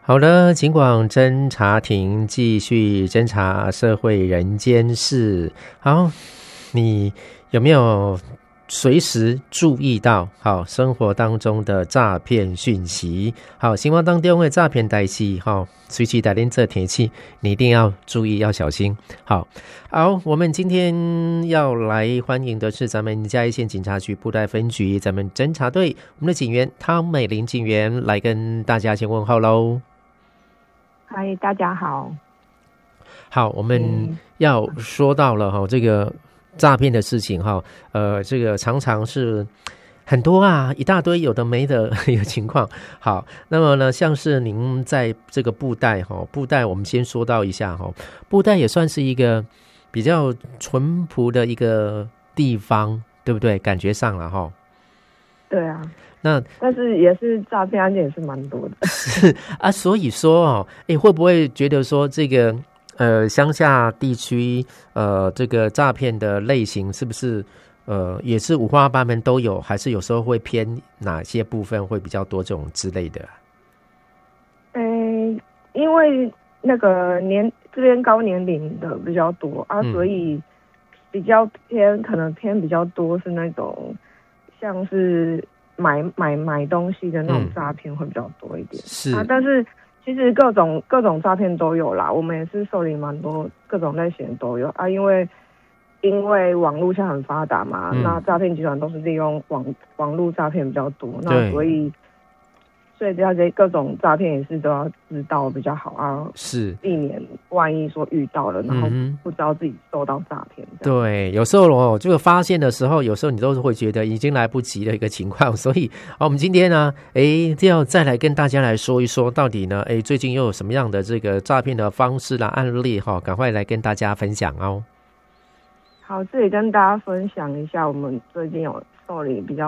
好的，警广侦查庭继续侦查社会人间事。好，你有没有随时注意到好生活当中的诈骗讯息？好，生活当中的诈骗代志，好，随时带您这天气，你一定要注意，要小心。好，我们今天要来欢迎的是咱们嘉义县警察局布袋分局咱们侦查队，我们的警员汤美玲警员来跟大家先问候喽。 嗨，大家好。 好，我们要说到了这个诈骗的事情这个常常是很多一大堆有的没的一个情况。好，那么呢，像是您在这个布袋我们先说到一下布袋也算是一个比较淳朴的一个地方，对不对？感觉上了对啊， 但是也是诈骗案件也是蛮多的。 是啊，所以说会不会觉得说这个乡下地区这个诈骗的类型是不是也是五花八门都有，还是有时候会偏哪些部分会比较多这种之类的？ 因为那个这边高年龄的比较多所以比较可能偏比较多是那种像是买东西的那种诈骗会比较多一点。 是但是其实各种诈骗都有啦，我们也是受理蛮多各种类型都有因为网络现在很发达嘛，那诈骗集团都是利用网络诈骗比较多，那所以这些各种诈骗也是都要知道比较好是避免万一说遇到了，然后不知道自己受到诈骗。 对，有时候这个发现的时候，有时候你都是会觉得已经来不及的一个情况，所以我们今天呢，要再来跟大家来说一说，到底呢，最近又有什么样的这个诈骗的方式啦、案例赶快来跟大家分享哦。 好，这里跟大家分享一下，我们最近有受理比较